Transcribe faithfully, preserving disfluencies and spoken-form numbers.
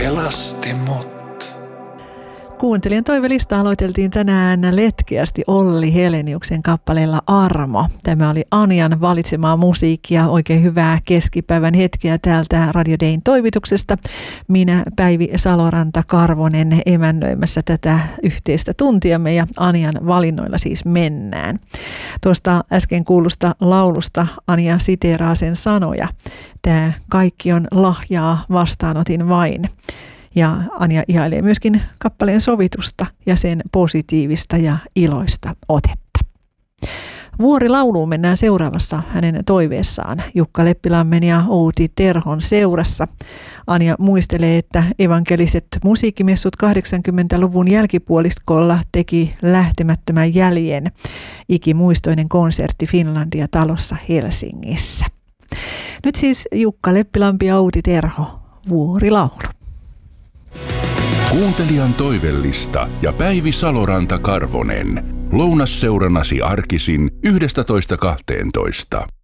pelasti mut. Kuuntelijan toivelista aloiteltiin tänään letkeästi Olli Heleniuksen kappaleella Armo. Tämä oli Anjan valitsemaa musiikkia. Oikein hyvää keskipäivän hetkeä täältä Radio Dayn toimituksesta. Minä Päivi Saloranta-Karvonen emännöimässä tätä yhteistä tuntiamme ja Anjan valinnoilla siis mennään. Tuosta äsken kuulusta laulusta Anja siteeraa sen sanoja. Tämä kaikki on lahjaa, vastaanotin vain. Ja Anja ihailee myöskin kappaleen sovitusta ja sen positiivista ja iloista otetta. Vuorilauluun mennään seuraavassa hänen toiveessaan Jukka Leppilammen ja Outi Terhon seurassa. Anja muistelee, että evankeliset musiikkimessut kahdeksankymmentäluvun jälkipuoliskolla teki lähtemättömän jäljen. Ikimuistoinen konsertti Finlandia talossa Helsingissä. Nyt siis Jukka Leppilampi ja Outi Terho, Vuorilaulu. Kuuntelijan toivellista ja Päivi Saloranta-Karvonen. Lounasseurannasi arkisin yhdestätoista kahteentoista.